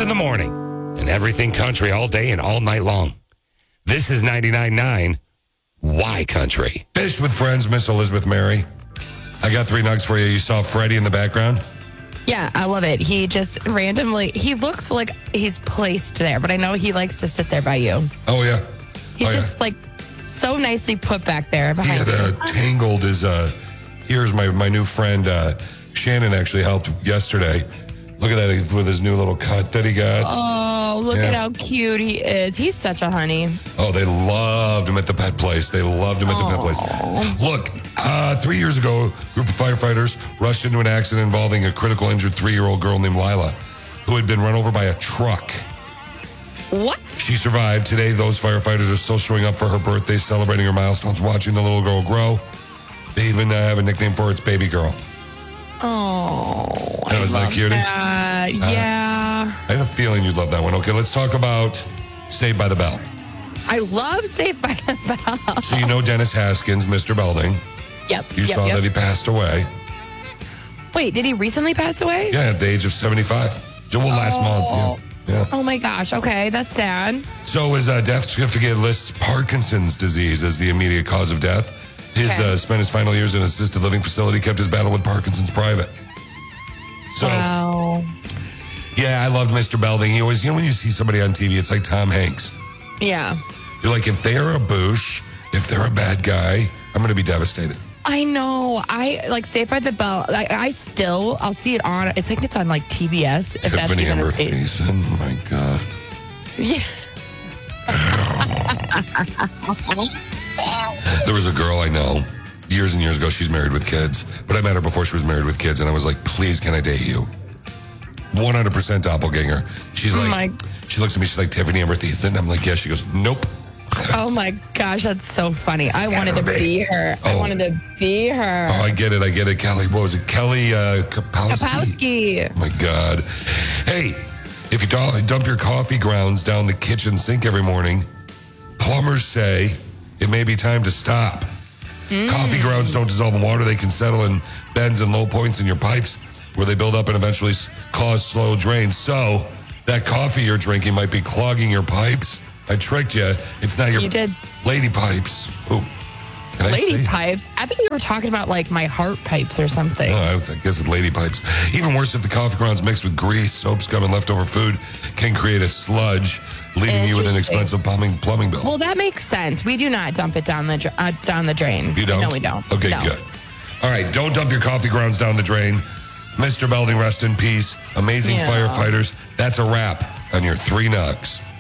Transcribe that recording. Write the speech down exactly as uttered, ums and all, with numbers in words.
in the morning and everything country all day and all night long. This is ninety-nine point nine Y Country. Fish with Friends, Miss Elizabeth Mary. I got three nugs for you. You saw Freddie in the background? Yeah, I love it. He just randomly, he looks like he's placed there, but I know he likes to sit there by you. Oh, yeah. He's oh, just yeah. like so nicely put back there He behind had you. uh, tangled his, uh, here's my, my new friend, uh, Shannon actually helped yesterday. Look at that with his new little cut that he got. Oh, look Yeah. at how cute he is. He's such a honey. Oh, they loved him at the pet place. They loved him at the pet place. Look, uh, three years ago, a group of firefighters rushed into an accident involving a critical injured three-year-old girl named Lila, who had been run over by a truck. What? She survived. Today, those firefighters are still showing up for her birthday, celebrating her milestones, watching the little girl grow. They even uh, have a nickname for her. It's Baby Girl. Oh, That was I that love cutie? that. Yeah. I had a feeling you'd love that one. Okay, let's talk about Saved by the Bell. I love Saved by the Bell. So you know Dennis Haskins, Mister Belding. Yep. You yep, saw yep. that he passed away. Wait, did he recently pass away? Yeah, at the age of seventy-five. Well, last month. Yeah. yeah. Oh my gosh. Okay, that's sad. So his uh, death certificate lists Parkinson's disease as the immediate cause of death. His Okay. uh, spent his final years in an assisted living facility, kept his battle with Parkinson's private. So, Wow. yeah, I loved Mister Belding. He always, you know, when you see somebody on T V, it's like Tom Hanks. Yeah. You're like, if they're a boosh, if they're a bad guy, I'm going to be devastated. I know. I like Saved by the Bell. I, I still, I'll see it on. I think it's on like T B S. If that's Tiffany even a Amber thing. Thiessen, oh my God. Yeah. There was a girl I know years and years ago. She's married with kids, but I met her before she was married with kids, and I was like, please, can I date you? one hundred percent doppelganger. She's like, my- she looks at me, she's like, Tiffany Amber Thiessen. I'm like, yeah. She goes, nope. Oh my gosh, that's so funny. I wanted to Saturday. be her. I Oh. wanted to be her. Oh, I get it. I get it. Kelly, what was it? Kelly uh, Kapowski. Kapowski. Oh my God. Hey, if you do- dump your coffee grounds down the kitchen sink every morning, plumbers say it may be time to stop. Mm. Coffee grounds don't dissolve in water. They can settle in bends and low points in your pipes where they build up and eventually s- cause slow drains. So that coffee you're drinking might be clogging your pipes. I tricked you. It's not your You did. lady pipes. Ooh. Can I Lady say? pipes. I think you were talking about like my heart pipes or something. Oh, I I guess it's lady pipes. Even worse, if the coffee grounds mixed with grease, soap scum, and leftover food can create a sludge, leaving you with an Interesting. expensive plumbing plumbing bill. Well, that makes sense. We do not dump it down the dr- uh, down the drain. You don't? No, we don't. Okay, No. good. All right, don't dump your coffee grounds down the drain. Mister Belding, rest in peace. Amazing Yeah. firefighters. That's a wrap on your three nugs.